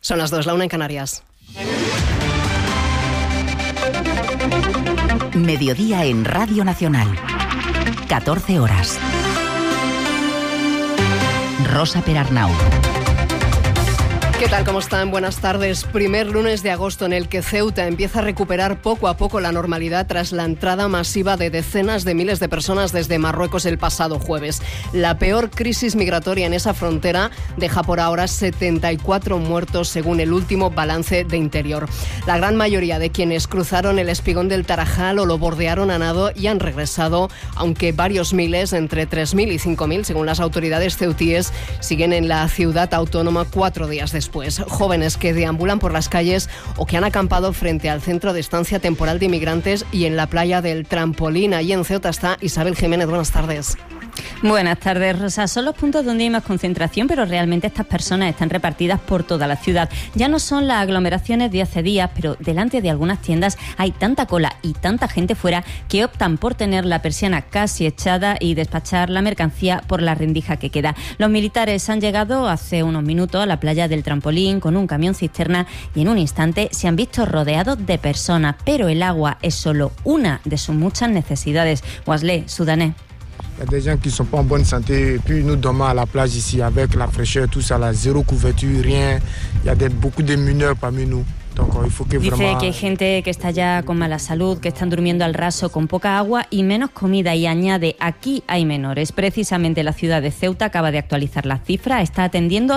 Son las 2, la 1 en Canarias. Mediodía en Radio Nacional. 14 horas. Rosa Perarnau. ¿Qué tal? ¿Cómo están? Buenas tardes. Primer lunes de agosto en el que Ceuta empieza a recuperar poco a poco la normalidad tras la entrada masiva de decenas de miles de personas desde Marruecos el pasado jueves. La peor crisis migratoria en esa frontera deja por ahora 74 muertos según el último balance de Interior. La gran mayoría de quienes cruzaron el espigón del Tarajal o lo bordearon a nado y han regresado, aunque varios miles, entre 3.000 y 5.000 según las autoridades ceutíes, siguen en la ciudad autónoma 4 días después. Jóvenes que deambulan por las calles o que han acampado frente al centro de estancia temporal de inmigrantes y en la playa del Trampolín. Allí en Ceuta está Isabel Jiménez. Buenas tardes. Buenas tardes, Rosa. Son los puntos donde hay más concentración, pero realmente estas personas están repartidas por toda la ciudad. Ya no son las aglomeraciones de hace días, pero delante de algunas tiendas hay tanta cola y tanta gente fuera que optan por tener la persiana casi echada y despachar la mercancía por la rendija que queda. Los militares han llegado hace unos minutos a la playa del Trampolín con un camión cisterna y en un instante se han visto rodeados de personas, pero el agua es solo una de sus muchas necesidades. Wesley, sudanés. Il y a des gens qui ne sont pas en bonne santé et puis nous dormons à la plage ici avec la fraîcheur, tout ça, là, zéro couverture, rien. Il y a beaucoup de mineurs parmi nous. Dice que hay gente que está ya con mala salud, que están durmiendo al raso con poca agua y menos comida, y añade, aquí hay menores. Precisamente la ciudad de Ceuta acaba de actualizar la cifra, está atendiendo a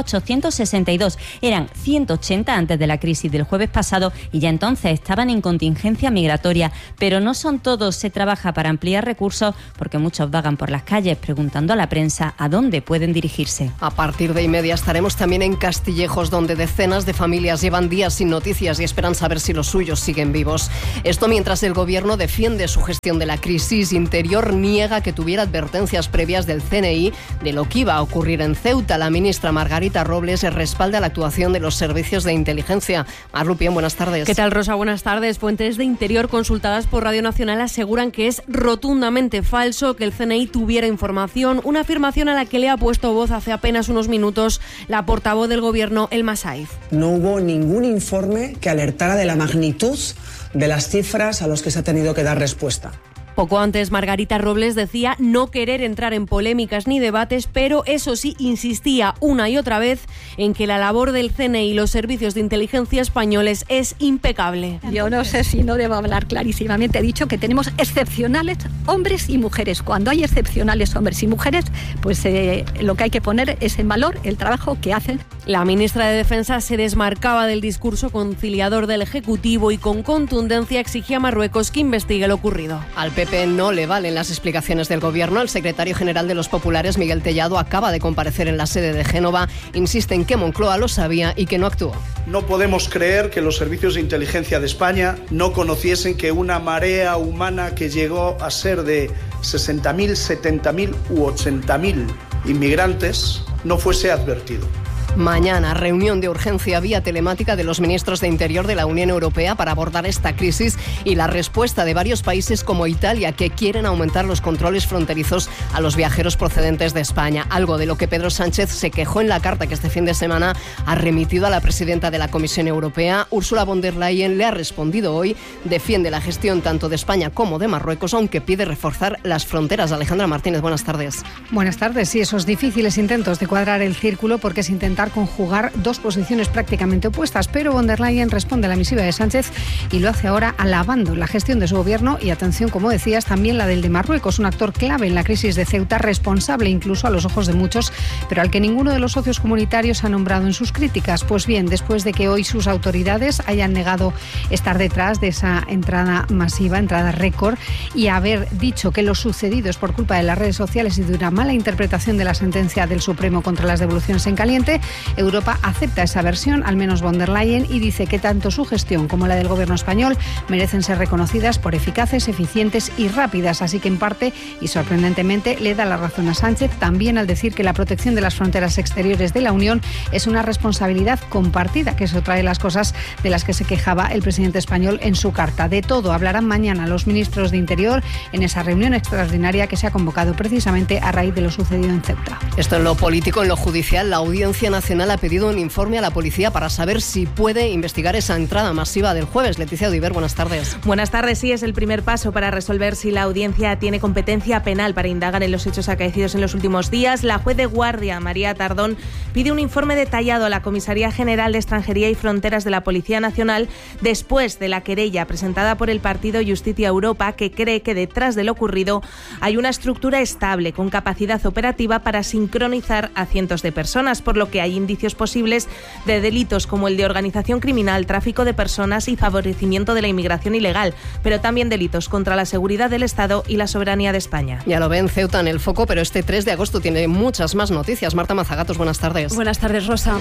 862. Eran 180 antes de la crisis del jueves pasado y ya entonces estaban en contingencia migratoria. Pero no son todos, se trabaja para ampliar recursos porque muchos vagan por las calles preguntando a la prensa a dónde pueden dirigirse. A partir de 1:30 estaremos también en Castillejos, donde decenas de familias llevan días sin noticias y esperan saber si los suyos siguen vivos. Esto mientras el gobierno defiende su gestión de la crisis. Interior niega que tuviera advertencias previas del CNI de lo que iba a ocurrir en Ceuta. La ministra Margarita Robles respalda la actuación de los servicios de inteligencia. Mar Lupien, buenas tardes. ¿Qué tal, Rosa? Buenas tardes. Fuentes de Interior consultadas por Radio Nacional aseguran que es rotundamente falso que el CNI tuviera información, una afirmación a la que le ha puesto voz hace apenas unos minutos la portavoz del gobierno, Elma Saiz. No hubo ningún informe que alertara de la magnitud de las cifras a los que se ha tenido que dar respuesta. Poco antes, Margarita Robles decía no querer entrar en polémicas ni debates, pero eso sí, insistía una y otra vez en que la labor del CNI y los servicios de inteligencia españoles es impecable. Yo no sé si no debo hablar clarísimamente. He dicho que tenemos excepcionales hombres y mujeres. Cuando hay excepcionales hombres y mujeres, pues lo que hay que poner es en valor el trabajo que hacen. La ministra de Defensa se desmarcaba del discurso conciliador del Ejecutivo y con contundencia exigía a Marruecos que investigue lo ocurrido. Al PP no le valen las explicaciones del gobierno. El secretario general de los populares, Miguel Tellado, acaba de comparecer en la sede de Génova. Insiste en que Moncloa lo sabía y que no actuó. No podemos creer que los servicios de inteligencia de España no conociesen que una marea humana que llegó a ser de 60.000, 70.000 u 80.000 inmigrantes no fuese advertido. Mañana, reunión de urgencia vía telemática de los ministros de Interior de la Unión Europea para abordar esta crisis y la respuesta de varios países como Italia, que quieren aumentar los controles fronterizos a los viajeros procedentes de España. Algo de lo que Pedro Sánchez se quejó en la carta que este fin de semana ha remitido a la presidenta de la Comisión Europea. Ursula von der Leyen le ha respondido hoy, defiende la gestión tanto de España como de Marruecos, aunque pide reforzar las fronteras. Alejandra Martínez, buenas tardes. Buenas tardes. Sí, esos difíciles intentos de cuadrar el círculo porque es intentar conjugar dos posiciones prácticamente opuestas, pero von der Leyen responde a la misiva de Sánchez y lo hace ahora alabando la gestión de su gobierno y, atención, como decías, también la del de Marruecos, un actor clave en la crisis de Ceuta, responsable incluso a los ojos de muchos, pero al que ninguno de los socios comunitarios ha nombrado en sus críticas. Pues bien, después de que hoy sus autoridades hayan negado estar detrás de esa entrada masiva, entrada récord, y haber dicho que lo sucedido es por culpa de las redes sociales y de una mala interpretación de la sentencia del Supremo contra las devoluciones en caliente, Europa acepta esa versión, al menos von der Leyen, y dice que tanto su gestión como la del gobierno español merecen ser reconocidas por eficaces, eficientes y rápidas. Así que en parte, y sorprendentemente, le da la razón a Sánchez también al decir que la protección de las fronteras exteriores de la Unión es una responsabilidad compartida, que es otra de las cosas de las que se quejaba el presidente español en su carta. De todo hablarán mañana los ministros de Interior en esa reunión extraordinaria que se ha convocado precisamente a raíz de lo sucedido en Ceuta. Esto en lo político. En lo judicial, la Audiencia Nacional Nacional ha pedido un informe a la policía para saber si puede investigar esa entrada masiva del jueves. Leticia Odiver, buenas tardes. Buenas tardes. Sí, es el primer paso para resolver si la audiencia tiene competencia penal para indagar en los hechos acaecidos en los últimos días. La juez de guardia, María Tardón, pide un informe detallado a la Comisaría General de Extranjería y Fronteras de la Policía Nacional después de la querella presentada por el partido Justicia Europa, que cree que detrás de lo ocurrido hay una estructura estable con capacidad operativa para sincronizar a cientos de personas, por lo que hay indicios posibles de delitos como el de organización criminal, tráfico de personas y favorecimiento de la inmigración ilegal, pero también delitos contra la seguridad del Estado y la soberanía de España. Ya lo ven, Ceuta en el foco, pero este 3 de agosto tiene muchas más noticias. Marta Mazagatos, buenas tardes. Buenas tardes, Rosa.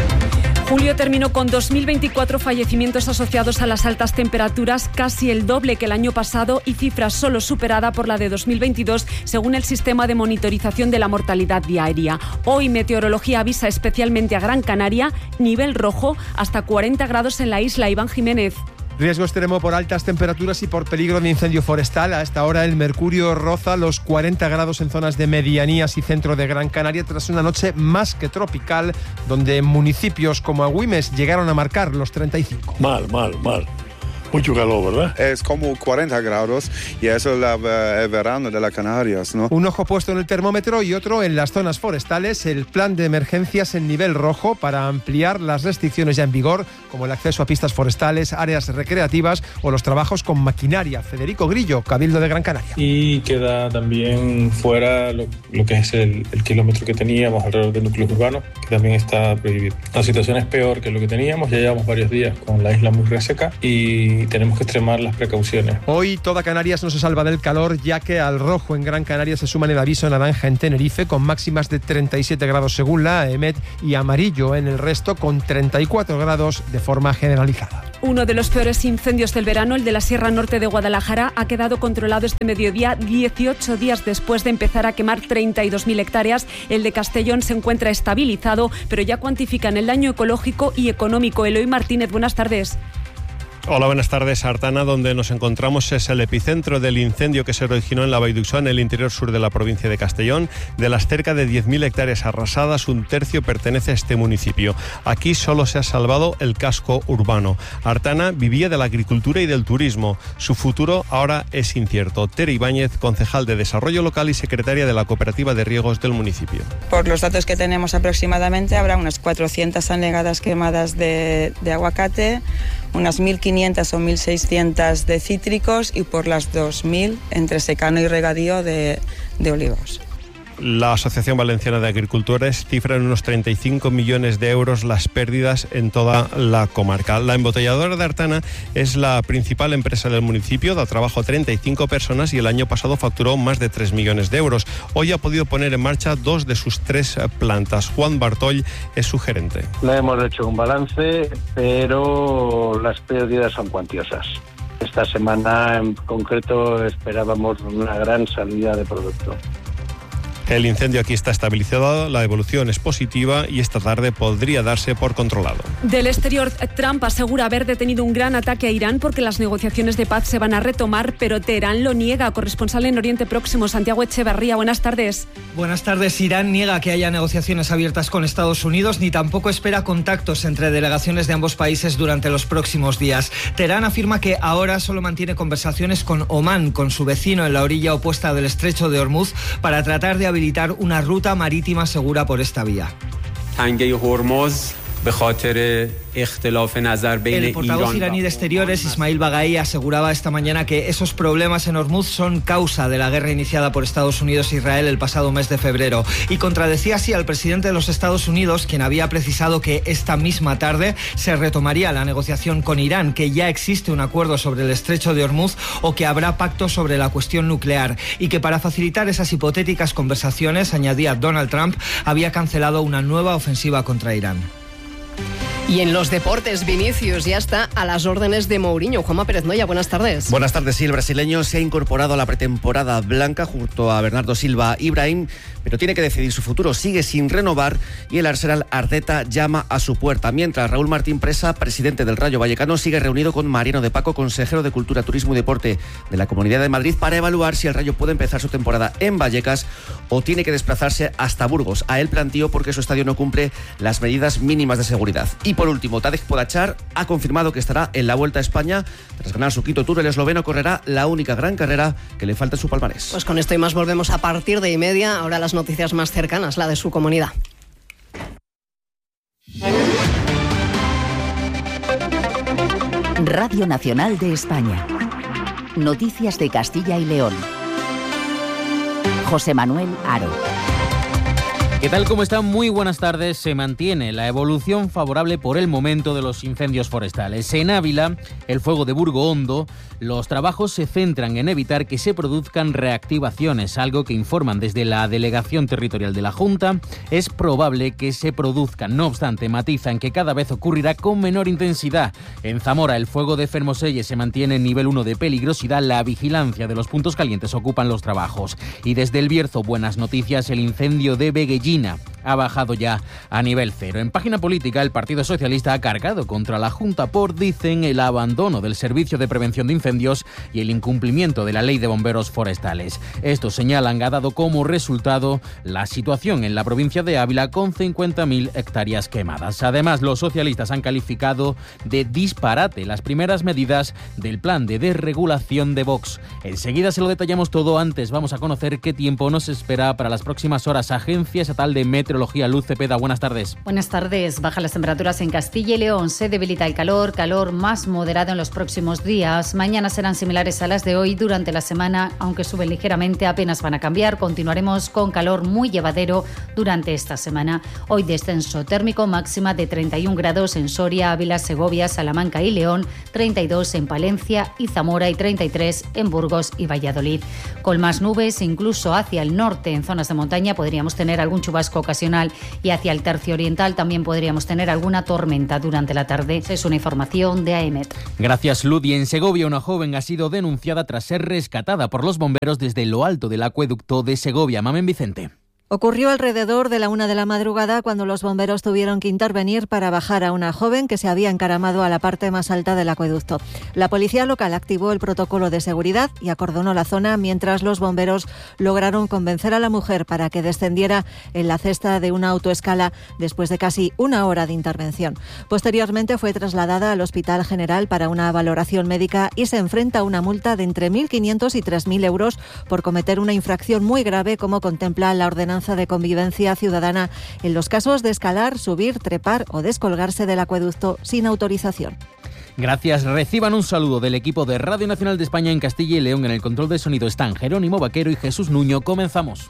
Julio terminó con 2.024 fallecimientos asociados a las altas temperaturas, casi el doble que el año pasado y cifra solo superada por la de 2022, según el sistema de monitorización de la mortalidad diaria. Hoy Meteorología avisa especialmente a Gran Canaria, nivel rojo, hasta 40 grados en la isla. Iván Jiménez. Riesgo extremo por altas temperaturas y por peligro de incendio forestal. A esta hora el mercurio roza los 40 grados en zonas de medianías y centro de Gran Canaria tras una noche más que tropical, donde municipios como Agüimes llegaron a marcar los 35. Mal. Mucho calor, ¿verdad? Es como 40 grados y eso es el verano de las Canarias, ¿no? Un ojo puesto en el termómetro y otro en las zonas forestales. El plan de emergencias en nivel rojo para ampliar las restricciones ya en vigor, como el acceso a pistas forestales, áreas recreativas o los trabajos con maquinaria. Federico Grillo, Cabildo de Gran Canaria. Y queda también fuera lo que es el kilómetro que teníamos alrededor de núcleos urbanos, que también está prohibido. La situación es peor que lo que teníamos. Ya llevamos varios días con la isla muy reseca y tenemos que extremar las precauciones. Hoy toda Canarias no se salva del calor, ya que al rojo en Gran Canaria se suman el aviso naranja en Tenerife con máximas de 37 grados según la AEMET y amarillo en el resto con 34 grados de forma generalizada. Uno de los peores incendios del verano, el de la Sierra Norte de Guadalajara, ha quedado controlado este mediodía 18 días después de empezar a quemar 32.000 hectáreas. El de Castellón se encuentra estabilizado, pero ya cuantifican el daño ecológico y económico. Eloy Martínez, buenas tardes. Hola, buenas tardes. Artana, donde nos encontramos, es el epicentro del incendio que se originó en la Vall d'Uixó, en el interior sur de la provincia de Castellón. De las cerca de 10.000 hectáreas arrasadas, un tercio pertenece a este municipio. Aquí solo se ha salvado el casco urbano. Artana vivía de la agricultura y del turismo. Su futuro ahora es incierto. Tere Ibáñez, concejal de Desarrollo Local y secretaria de la Cooperativa de Riegos del municipio. Por los datos que tenemos aproximadamente, habrá unas 400 hanegadas quemadas de aguacate, unas 1.500 o 1.600 de cítricos y por las 2.000 entre secano y regadío de olivos. La Asociación Valenciana de Agricultores cifra en unos 35 millones de euros las pérdidas en toda la comarca. La embotelladora de Artana es la principal empresa del municipio, da trabajo a 35 personas y el año pasado facturó más de 3 millones de euros. Hoy ha podido poner en marcha 2 de sus 3 plantas. Juan Bartoll es su gerente. No hemos hecho un balance, pero las pérdidas son cuantiosas. Esta semana en concreto esperábamos una gran salida de producto. El incendio aquí está estabilizado, la evolución es positiva y esta tarde podría darse por controlado. Del exterior, Trump asegura haber detenido un gran ataque a Irán porque las negociaciones de paz se van a retomar, pero Teherán lo niega. Corresponsal en Oriente Próximo, Santiago Echeverría, buenas tardes. Buenas tardes. Irán niega que haya negociaciones abiertas con Estados Unidos ni tampoco espera contactos entre delegaciones de ambos países durante los próximos días. Teherán afirma que ahora solo mantiene conversaciones con Omán, con su vecino en la orilla opuesta del estrecho de Hormuz, para tratar de habilitar una ruta marítima segura por esta vía. El portavoz iraní de Exteriores, Ismail Baghai, aseguraba esta mañana que esos problemas en Hormuz son causa de la guerra iniciada por Estados Unidos e Israel el pasado mes de febrero. Y contradecía así al presidente de los Estados Unidos, quien había precisado que esta misma tarde se retomaría la negociación con Irán, que ya existe un acuerdo sobre el estrecho de Hormuz o que habrá pacto sobre la cuestión nuclear. Y que para facilitar esas hipotéticas conversaciones, añadía Donald Trump, había cancelado una nueva ofensiva contra Irán. Y en los deportes, Vinicius ya está a las órdenes de Mourinho. Juanma Pérez Noya, buenas tardes. Buenas tardes, sí, el brasileño se ha incorporado a la pretemporada blanca junto a Bernardo Silva y Brahim, pero tiene que decidir su futuro, sigue sin renovar y el Arsenal Arteta llama a su puerta, mientras Raúl Martín Presa, presidente del Rayo Vallecano, sigue reunido con Mariano de Paco, consejero de Cultura, Turismo y Deporte de la Comunidad de Madrid, para evaluar si el Rayo puede empezar su temporada en Vallecas o tiene que desplazarse hasta Burgos. A él planteó porque su estadio no cumple las medidas mínimas de seguridad. Y por último, Tadej Pogačar ha confirmado que estará en la Vuelta a España. Tras ganar su quinto Tour, el esloveno correrá la única gran carrera que le falta en su palmarés. Pues con esto y más volvemos a partir de 1:30. Ahora las noticias más cercanas, la de su comunidad. Radio Nacional de España. Noticias de Castilla y León. José Manuel Haro. ¿Qué tal? ¿Cómo están? Muy buenas tardes. Se mantiene la evolución favorable por el momento de los incendios forestales. En Ávila, el fuego de Burgo Hondo, los trabajos se centran en evitar que se produzcan reactivaciones, algo que informan desde la Delegación Territorial de la Junta. Es probable que se produzcan, no obstante, matizan que cada vez ocurrirá con menor intensidad. En Zamora, el fuego de Fermoselle se mantiene en nivel 1 de peligrosidad. La vigilancia de los puntos calientes ocupan los trabajos. Y desde El Bierzo, buenas noticias, el incendio de Beguellín ha bajado ya a nivel 0. En página política, el Partido Socialista ha cargado contra la Junta por, dicen, el abandono del Servicio de Prevención de Incendios y el incumplimiento de la Ley de Bomberos Forestales. Estos señalan ha dado como resultado la situación en la provincia de Ávila con 50.000 hectáreas quemadas. Además, los socialistas han calificado de disparate las primeras medidas del plan de desregulación de Vox. Enseguida se lo detallamos todo. Antes vamos a conocer qué tiempo nos espera para las próximas horas. Agencia Estatal de Meteorología, Luz Cepeda, buenas tardes. Buenas tardes. Bajan las temperaturas en Castilla y León, se debilita el calor más moderado en los próximos días. Mañana serán similares a las de hoy. Durante la semana, aunque suben ligeramente, apenas van a cambiar. Continuaremos con calor muy llevadero durante esta semana. Hoy descenso térmico, máxima de 31 grados en Soria, Ávila, Segovia, Salamanca y León, 32 en Palencia y Zamora y 33 en Burgos y Valladolid. Con más nubes, incluso hacia el norte, en zonas de montaña, podríamos tener algún chubasco ocasional y hacia el tercio oriental también podríamos tener alguna tormenta durante la tarde. Es una información de AEMET. Gracias, Lud. Y en Segovia, una joven ha sido denunciada tras ser rescatada por los bomberos desde lo alto del acueducto de Segovia. Mamen Vicente. Ocurrió alrededor de la 1 de la madrugada cuando los bomberos tuvieron que intervenir para bajar a una joven que se había encaramado a la parte más alta del acueducto. La policía local activó el protocolo de seguridad y acordonó la zona mientras los bomberos lograron convencer a la mujer para que descendiera en la cesta de una autoescala después de casi una hora de intervención. Posteriormente fue trasladada al Hospital General para una valoración médica y se enfrenta a una multa de entre 1.500 y 3.000 euros por cometer una infracción muy grave como contempla la ordenanza de convivencia ciudadana en los casos de escalar, subir, trepar o descolgarse del acueducto sin autorización. Gracias. Reciban un saludo del equipo de Radio Nacional de España en Castilla y León. En el control de sonido están Jerónimo Vaquero y Jesús Nuño. Comenzamos.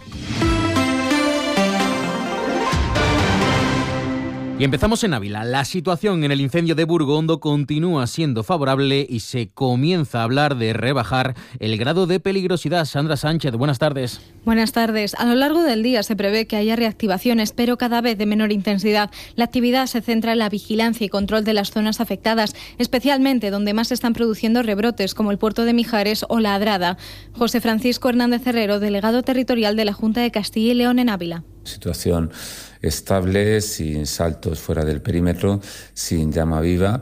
Y empezamos en Ávila. La situación en el incendio de Burgo Hondo continúa siendo favorable y se comienza a hablar de rebajar el grado de peligrosidad. Sandra Sánchez, buenas tardes. Buenas tardes. A lo largo del día se prevé que haya reactivaciones, pero cada vez de menor intensidad. La actividad se centra en la vigilancia y control de las zonas afectadas, especialmente donde más se están produciendo rebrotes, como el puerto de Mijares o La Adrada. José Francisco Hernández Herrero, delegado territorial de la Junta de Castilla y León en Ávila. Situación estable, sin saltos fuera del perímetro, sin llama viva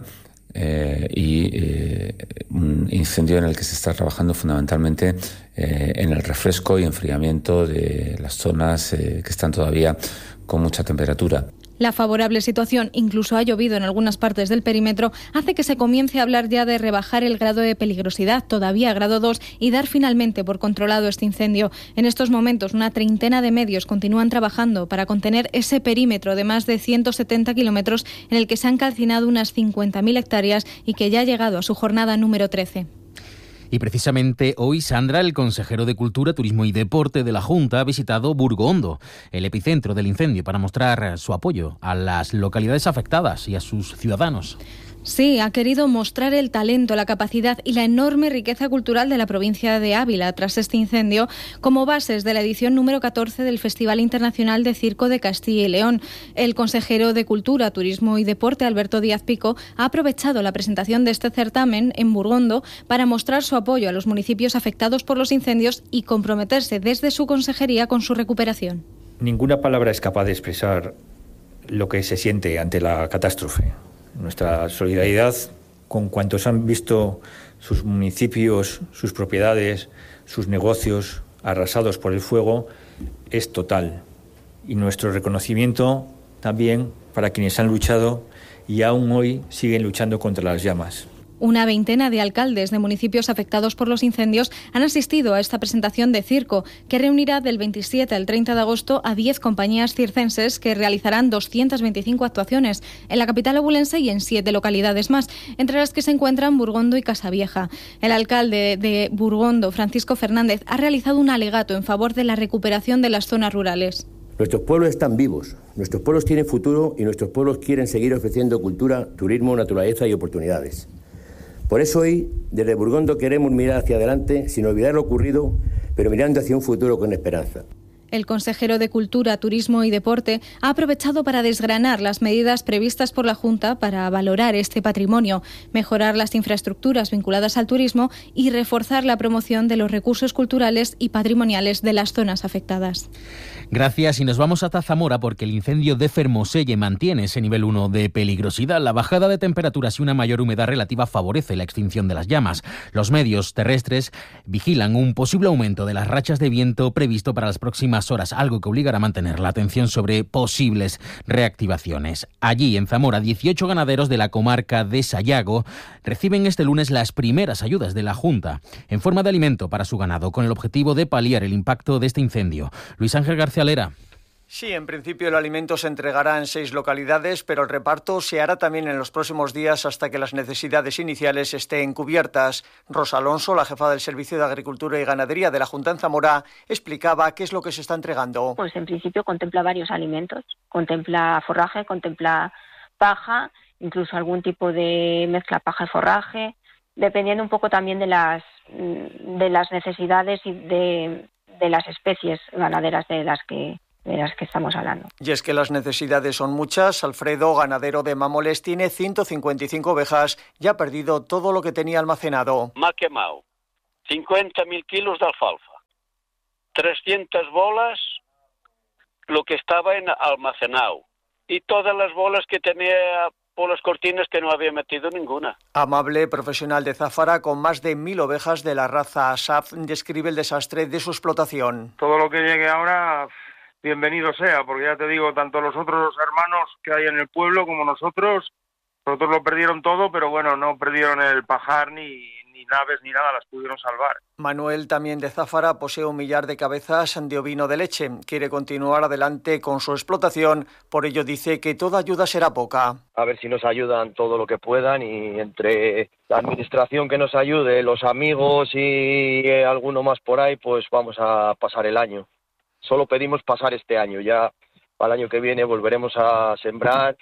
un incendio en el que se está trabajando fundamentalmente en el refresco y enfriamiento de las zonas que están todavía con mucha temperatura. La favorable situación, incluso ha llovido en algunas partes del perímetro, hace que se comience a hablar ya de rebajar el grado de peligrosidad, todavía a grado 2, y dar finalmente por controlado este incendio. En estos momentos, una treintena de medios continúan trabajando para contener ese perímetro de más de 170 kilómetros en el que se han calcinado unas 50.000 hectáreas y que ya ha llegado a su jornada número 13. Y precisamente hoy, Sandra, el consejero de Cultura, Turismo y Deporte de la Junta, ha visitado Burgo Hondo, el epicentro del incendio, para mostrar su apoyo a las localidades afectadas y a sus ciudadanos. Sí, ha querido mostrar el talento, la capacidad y la enorme riqueza cultural de la provincia de Ávila tras este incendio como bases de la edición número 14 del Festival Internacional de Circo de Castilla y León. El consejero de Cultura, Turismo y Deporte, Alberto Díaz Pico, ha aprovechado la presentación de este certamen en Burgondo para mostrar su apoyo a los municipios afectados por los incendios y comprometerse desde su consejería con su recuperación. Ninguna palabra es capaz de expresar lo que se siente ante la catástrofe. Nuestra solidaridad con cuantos han visto sus municipios, sus propiedades, sus negocios arrasados por el fuego es total. Y nuestro reconocimiento también para quienes han luchado y aún hoy siguen luchando contra las llamas. Una veintena de alcaldes de municipios afectados por los incendios han asistido a esta presentación de circo, que reunirá del 27 al 30 de agosto a 10 compañías circenses que realizarán 225 actuaciones en la capital abulense y en 7 localidades más, entre las que se encuentran Burgondo y Casavieja. El alcalde de Burgondo, Francisco Fernández, ha realizado un alegato en favor de la recuperación de las zonas rurales. Nuestros pueblos están vivos, nuestros pueblos tienen futuro y nuestros pueblos quieren seguir ofreciendo cultura, turismo, naturaleza y oportunidades. Por eso hoy, desde Burgondo, queremos mirar hacia adelante sin olvidar lo ocurrido, pero mirando hacia un futuro con esperanza. El consejero de Cultura, Turismo y Deporte ha aprovechado para desgranar las medidas previstas por la Junta para valorar este patrimonio, mejorar las infraestructuras vinculadas al turismo y reforzar la promoción de los recursos culturales y patrimoniales de las zonas afectadas. Gracias, y nos vamos hasta Zamora porque el incendio de Fermoselle mantiene ese nivel 1 de peligrosidad. La bajada de temperaturas y una mayor humedad relativa favorece la extinción de las llamas. Los medios terrestres vigilan un posible aumento de las rachas de viento previsto para las próximas horas, algo que obligará a mantener la atención sobre posibles reactivaciones. Allí, en Zamora, 18 ganaderos de la comarca de Sayago reciben este lunes las primeras ayudas de la Junta en forma de alimento para su ganado, con el objetivo de paliar el impacto de este incendio. Luis Ángel García Lera. Sí, en principio el alimento se entregará en 6 localidades, pero el reparto se hará también en los próximos días hasta que las necesidades iniciales estén cubiertas. Rosa Alonso, la jefa del Servicio de Agricultura y Ganadería de la Junta en Zamora, explicaba qué es lo que se está entregando. Pues en principio contempla varios alimentos, contempla forraje, contempla paja, incluso algún tipo de mezcla paja y forraje, dependiendo un poco también de las necesidades y de las especies ganaderas de las que estamos hablando. Y es que las necesidades son muchas. Alfredo, ganadero de Mámoles, tiene 155 ovejas y ha perdido todo lo que tenía almacenado. M'ha quemado 50.000 kilos de alfalfa, 300 bolas, lo que estaba almacenado, y todas las bolas que tenía por las cortinas que no había metido ninguna. Amable, profesional de Zafara, con más de 1.000 ovejas de la raza Asaf, describe el desastre de su explotación. Todo lo que llegue ahora, bienvenido sea, porque ya te digo, tanto los otros hermanos que hay en el pueblo como nosotros lo perdieron todo, pero bueno, no perdieron el pajar ni naves ni nada, las pudieron salvar. Manuel, también de Zafara, posee 1 millar de cabezas de ovino de leche. Quiere continuar adelante con su explotación, por ello dice que toda ayuda será poca. A ver si nos ayudan todo lo que puedan, y entre la administración que nos ayude, los amigos y alguno más por ahí, pues vamos a pasar el año. Solo pedimos pasar este año, ya al año que viene volveremos a sembrar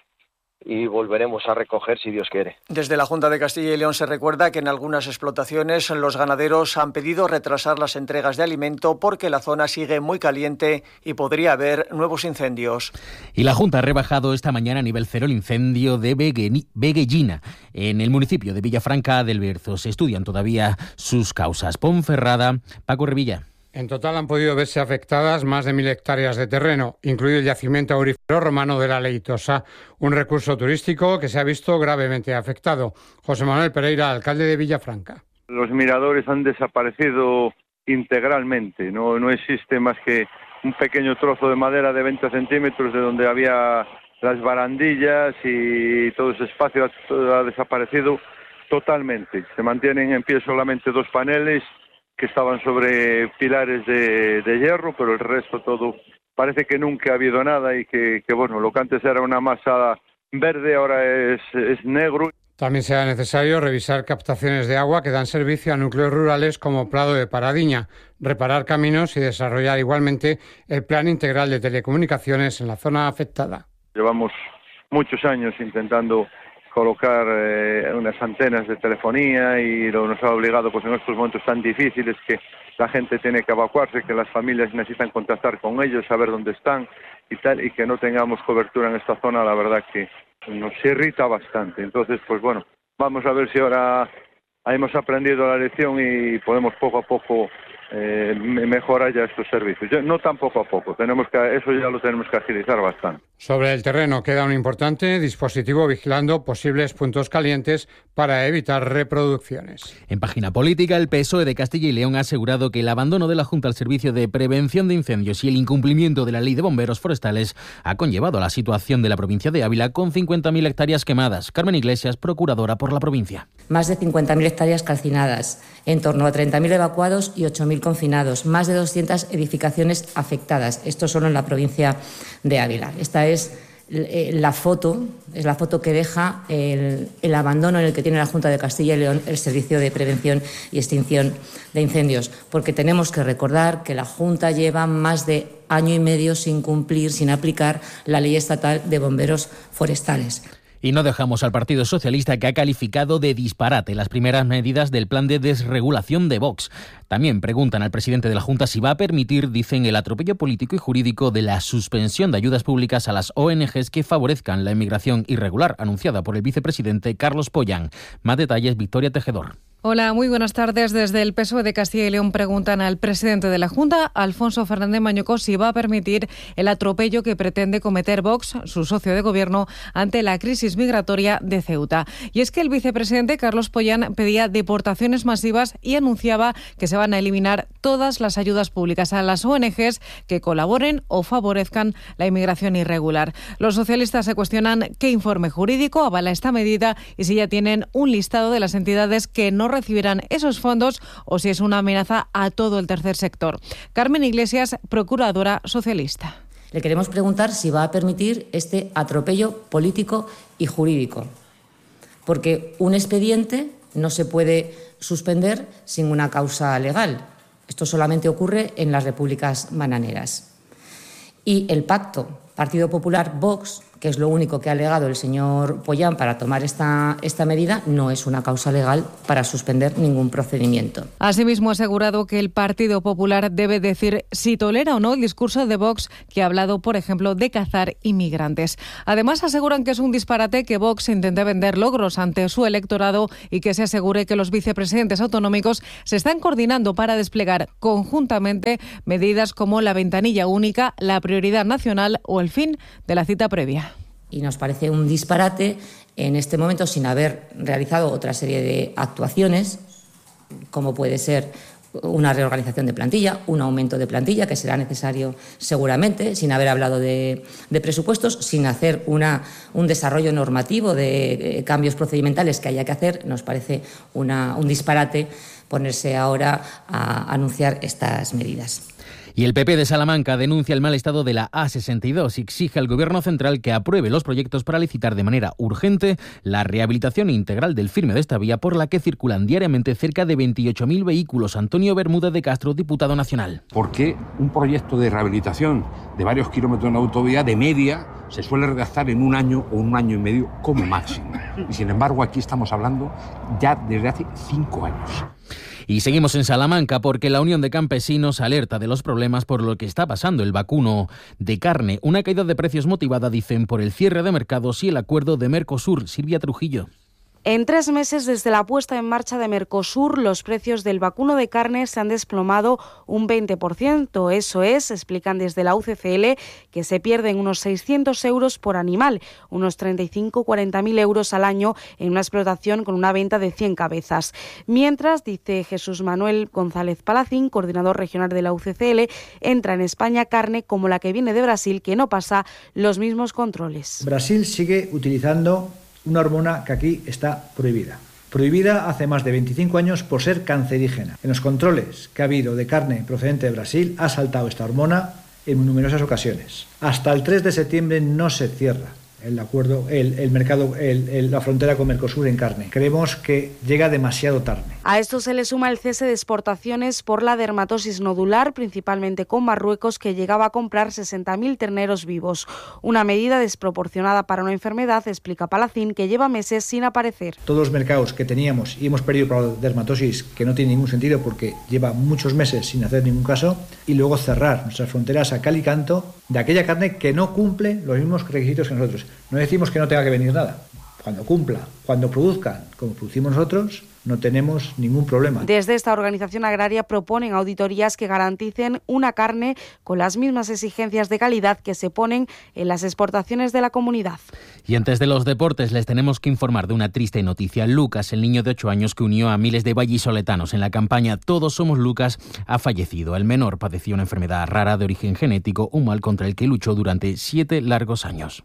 y volveremos a recoger si Dios quiere. Desde la Junta de Castilla y León se recuerda que en algunas explotaciones los ganaderos han pedido retrasar las entregas de alimento porque la zona sigue muy caliente y podría haber nuevos incendios. Y la Junta ha rebajado esta mañana a nivel 0 el incendio de Veguellina, en el municipio de Villafranca del Bierzo. Se estudian todavía sus causas. Ponferrada, Paco Revilla. En total han podido verse afectadas más de 1.000 hectáreas de terreno, incluido el yacimiento aurífero romano de la Leitosa, un recurso turístico que se ha visto gravemente afectado. José Manuel Pereira, alcalde de Villafranca. Los miradores han desaparecido integralmente, no existe más que un pequeño trozo de madera de 20 centímetros de donde había las barandillas, y todo ese espacio ha desaparecido totalmente. Se mantienen en pie solamente 2 paneles que estaban sobre pilares de hierro, pero el resto todo parece que nunca ha habido nada, y que bueno, lo que antes era una masa verde ahora es negro. También será necesario revisar captaciones de agua que dan servicio a núcleos rurales como Prado de Paradiña, reparar caminos y desarrollar igualmente el plan integral de telecomunicaciones en la zona afectada. Llevamos muchos años intentando colocar unas antenas de telefonía y nos ha obligado pues en estos momentos tan difíciles que la gente tiene que evacuarse, que las familias necesitan contactar con ellos, saber dónde están y tal, y que no tengamos cobertura en esta zona, la verdad que nos irrita bastante. Entonces, pues bueno, vamos a ver si ahora hemos aprendido la lección y podemos poco a poco mejorar ya estos servicios. No tan poco a poco, eso ya lo tenemos que agilizar bastante. Sobre el terreno queda un importante dispositivo vigilando posibles puntos calientes para evitar reproducciones. En página política, el PSOE de Castilla y León ha asegurado que el abandono de la Junta al Servicio de Prevención de Incendios y el incumplimiento de la Ley de Bomberos Forestales ha conllevado a la situación de la provincia de Ávila con 50.000 hectáreas quemadas. Carmen Iglesias, procuradora por la provincia. Más de 50.000 hectáreas calcinadas, en torno a 30.000 evacuados y 8.000 confinados, más de 200 edificaciones afectadas. Esto solo en la provincia de Ávila. Esta es la foto que deja el abandono en el que tiene la Junta de Castilla y León el Servicio de Prevención y Extinción de Incendios, porque tenemos que recordar que la Junta lleva más de año y medio sin cumplir, sin aplicar la Ley Estatal de Bomberos Forestales. Y no dejamos al Partido Socialista, que ha calificado de disparate las primeras medidas del plan de desregulación de Vox. También preguntan al presidente de la Junta si va a permitir, dicen, el atropello político y jurídico de la suspensión de ayudas públicas a las ONGs que favorezcan la inmigración irregular, anunciada por el vicepresidente Carlos Pollán. Más detalles, Victoria Tejedor. Hola, muy buenas tardes. Desde el PSOE de Castilla y León preguntan al presidente de la Junta, Alfonso Fernández Mañuco, si va a permitir el atropello que pretende cometer Vox, su socio de gobierno, ante la crisis migratoria de Ceuta. Y es que el vicepresidente Carlos Pollán pedía deportaciones masivas y anunciaba que se van a eliminar todas las ayudas públicas a las ONGs que colaboren o favorezcan la inmigración irregular. Los socialistas se cuestionan qué informe jurídico avala esta medida y si ya tienen un listado de las entidades que no recibirán esos fondos o si es una amenaza a todo el tercer sector. Carmen Iglesias, procuradora socialista. Le queremos preguntar si va a permitir este atropello político y jurídico, porque un expediente no se puede suspender sin una causa legal. Esto solamente ocurre en las repúblicas bananeras. Y el pacto Partido Popular-Vox, que es lo único que ha alegado el señor Pollán para tomar esta medida, no es una causa legal para suspender ningún procedimiento. Asimismo, ha asegurado que el Partido Popular debe decir si tolera o no el discurso de Vox, que ha hablado, por ejemplo, de cazar inmigrantes. Además, aseguran que es un disparate que Vox intente vender logros ante su electorado y que se asegure que los vicepresidentes autonómicos se están coordinando para desplegar conjuntamente medidas como la ventanilla única, la prioridad nacional o el fin de la cita previa. Y nos parece un disparate en este momento, sin haber realizado otra serie de actuaciones, como puede ser una reorganización de plantilla, un aumento de plantilla, que será necesario seguramente, sin haber hablado de presupuestos, sin hacer un desarrollo normativo de cambios procedimentales que haya que hacer. Nos parece un disparate ponerse ahora a anunciar estas medidas. Y el PP de Salamanca denuncia el mal estado de la A62 y exige al Gobierno central que apruebe los proyectos para licitar de manera urgente la rehabilitación integral del firme de esta vía, por la que circulan diariamente cerca de 28.000 vehículos. Antonio Bermúdez de Castro, diputado nacional. ¿Por qué un proyecto de rehabilitación de varios kilómetros en autovía de media se suele redactar en un año o un año y medio como máximo? Y sin embargo aquí estamos hablando ya desde hace 5 años. Y seguimos en Salamanca porque la Unión de Campesinos alerta de los problemas por lo que está pasando el vacuno de carne. Una caída de precios motivada, dicen, por el cierre de mercados y el acuerdo de Mercosur. Silvia Trujillo. En 3 meses desde la puesta en marcha de Mercosur, los precios del vacuno de carne se han desplomado un 20%. Eso es, explican desde la UCCL, que se pierden unos 600 euros por animal, unos 35-40.000 euros al año en una explotación con una venta de 100 cabezas. Mientras, dice Jesús Manuel González Palacín, coordinador regional de la UCCL, entra en España carne como la que viene de Brasil, que no pasa los mismos controles. Brasil sigue utilizando una hormona que aquí está prohibida. Prohibida hace más de 25 años por ser cancerígena. En los controles que ha habido de carne procedente de Brasil ha saltado esta hormona en numerosas ocasiones. Hasta el 3 de septiembre no se cierra el acuerdo, el mercado, la frontera con Mercosur en carne. Creemos que llega demasiado tarde. A esto se le suma el cese de exportaciones por la dermatosis nodular, principalmente con Marruecos, que llegaba a comprar 60.000 terneros vivos. Una medida desproporcionada para una enfermedad, explica Palacín, que lleva meses sin aparecer. Todos los mercados que teníamos y hemos perdido por la dermatosis, que no tiene ningún sentido porque lleva muchos meses sin hacer ningún caso, y luego cerrar nuestras fronteras a cal y canto de aquella carne que no cumple los mismos requisitos que nosotros. No decimos que no tenga que venir nada. Cuando cumpla, cuando produzcan, como producimos nosotros, no tenemos ningún problema. Desde esta organización agraria proponen auditorías que garanticen una carne con las mismas exigencias de calidad que se ponen en las exportaciones de la comunidad. Y antes de los deportes les tenemos que informar de una triste noticia. Lucas, el niño de 8 años que unió a miles de vallisoletanos en la campaña Todos somos Lucas, ha fallecido. El menor padecía una enfermedad rara de origen genético, un mal contra el que luchó durante 7 largos años.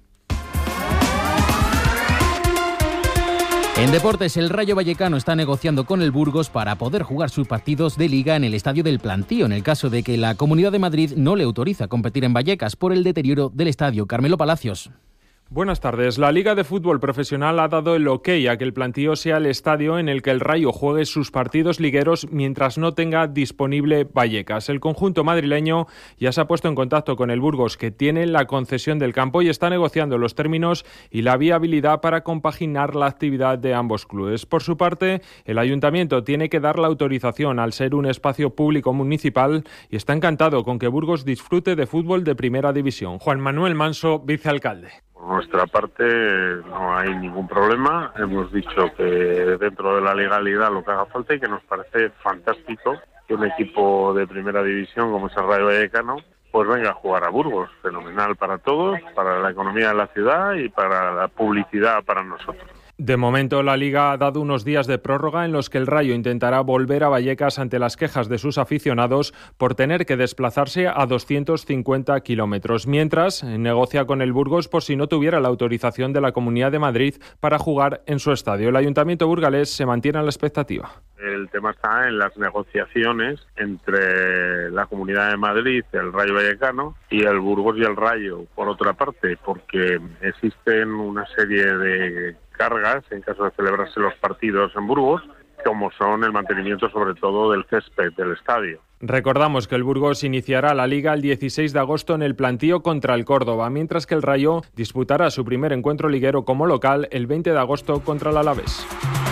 En deportes, el Rayo Vallecano está negociando con el Burgos para poder jugar sus partidos de Liga en el Estadio del Plantío, en el caso de que la Comunidad de Madrid no le autoriza a competir en Vallecas por el deterioro del estadio. Carmelo Palacios. Buenas tardes. La Liga de Fútbol Profesional ha dado el ok a que el Plantío sea el estadio en el que el Rayo juegue sus partidos ligueros mientras no tenga disponible Vallecas. El conjunto madrileño ya se ha puesto en contacto con el Burgos, que tiene la concesión del campo y está negociando los términos y la viabilidad para compaginar la actividad de ambos clubes. Por su parte, el Ayuntamiento tiene que dar la autorización al ser un espacio público municipal y está encantado con que Burgos disfrute de fútbol de primera división. Juan Manuel Manso, vicealcalde. Por nuestra parte no hay ningún problema. Hemos dicho que dentro de la legalidad lo que haga falta y que nos parece fantástico que un equipo de primera división como es el Rayo Vallecano pues venga a jugar a Burgos. Fenomenal para todos, para la economía de la ciudad y para la publicidad para nosotros. De momento, la Liga ha dado unos días de prórroga en los que el Rayo intentará volver a Vallecas ante las quejas de sus aficionados por tener que desplazarse a 250 kilómetros, mientras negocia con el Burgos por si no tuviera la autorización de la Comunidad de Madrid para jugar en su estadio. El Ayuntamiento burgalés se mantiene a la expectativa. El tema está en las negociaciones entre la Comunidad de Madrid, el Rayo Vallecano y el Burgos y el Rayo, por otra parte, porque existen una serie de cargas en caso de celebrarse los partidos en Burgos, como son el mantenimiento sobre todo del césped del estadio. Recordamos que el Burgos iniciará la Liga el 16 de agosto en el Plantío contra el Córdoba, mientras que el Rayo disputará su primer encuentro liguero como local el 20 de agosto contra el Alavés.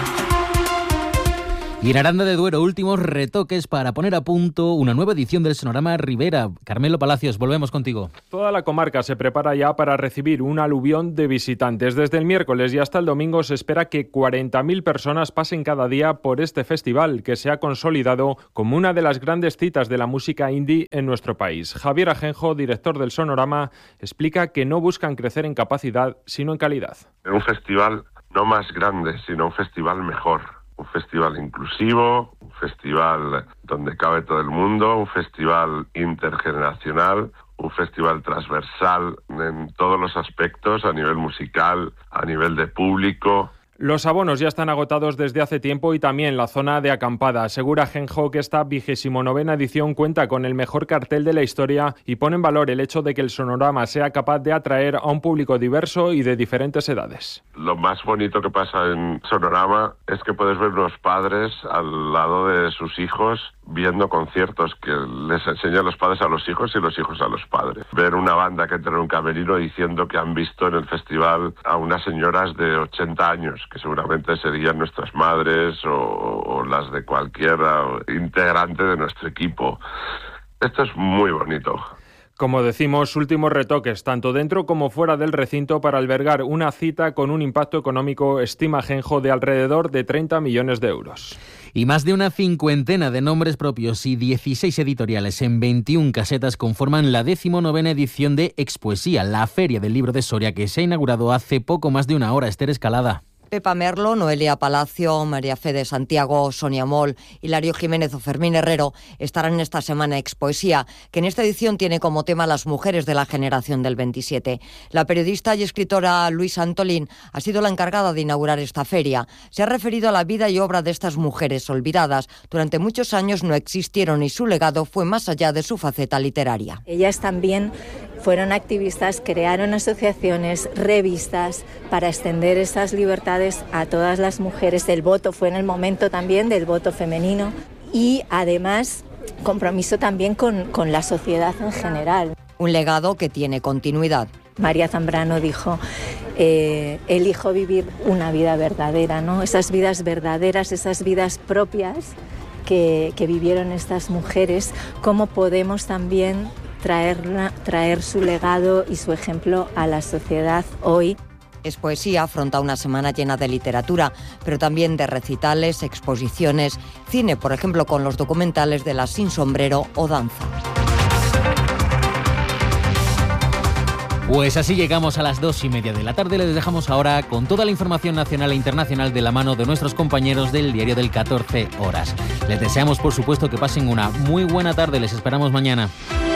Y en Aranda de Duero, últimos retoques para poner a punto una nueva edición del Sonorama Ribera. Carmelo Palacios, volvemos contigo. Toda la comarca se prepara ya para recibir un aluvión de visitantes. Desde el miércoles y hasta el domingo se espera que 40.000 personas pasen cada día por este festival, que se ha consolidado como una de las grandes citas de la música indie en nuestro país. Javier Ajenjo, director del Sonorama, explica que no buscan crecer en capacidad, sino en calidad. Un festival no más grande, sino un festival mejor. Un festival inclusivo, un festival donde cabe todo el mundo, un festival intergeneracional, un festival transversal en todos los aspectos, a nivel musical, a nivel de público. Los abonos ya están agotados desde hace tiempo y también la zona de acampada. Asegura Genjo que esta 29ª edición cuenta con el mejor cartel de la historia y pone en valor el hecho de que el Sonorama sea capaz de atraer a un público diverso y de diferentes edades. Lo más bonito que pasa en Sonorama es que puedes ver unos padres al lado de sus hijos viendo conciertos que les enseñan los padres a los hijos y los hijos a los padres. Ver una banda que entra en un camerino diciendo que han visto en el festival a unas señoras de 80 años, que seguramente serían nuestras madres o las de cualquier integrante de nuestro equipo. Esto es muy bonito. Como decimos, últimos retoques, tanto dentro como fuera del recinto, para albergar una cita con un impacto económico, estima Genjo, de alrededor de 30 millones de euros. Y más de una 50 de nombres propios y 16 editoriales en 21 casetas conforman la 19ª edición de Expoesía, la Feria del Libro de Soria, que se ha inaugurado hace poco más de una hora. Esther Escalada. Pepa Merlo, Noelia Palacio, María Fede Santiago, Sonia Moll, Hilario Jiménez o Fermín Herrero estarán en esta semana Expoesía, que en esta edición tiene como tema las mujeres de la generación del 27. La periodista y escritora Luisa Antolín ha sido la encargada de inaugurar esta feria. Se ha referido a la vida y obra de estas mujeres olvidadas. Durante muchos años no existieron y su legado fue más allá de su faceta literaria. Ellas también fueron activistas, crearon asociaciones, revistas para extender esas libertades a todas las mujeres. El voto fue en el momento también del voto femenino y además compromiso también con la sociedad en general. Un legado que tiene continuidad. María Zambrano dijo, elijo vivir una vida verdadera, ¿no? Esas vidas verdaderas, esas vidas propias que vivieron estas mujeres, cómo podemos también traer su legado y su ejemplo a la sociedad hoy. Es poesía, afronta una semana llena de literatura, pero también de recitales, exposiciones, cine, por ejemplo, con los documentales de Las Sin Sombrero o danza. Pues así llegamos a las 2:30 de la tarde. Les dejamos ahora con toda la información nacional e internacional de la mano de nuestros compañeros del diario del 14 Horas. Les deseamos, por supuesto, que pasen una muy buena tarde. Les esperamos mañana.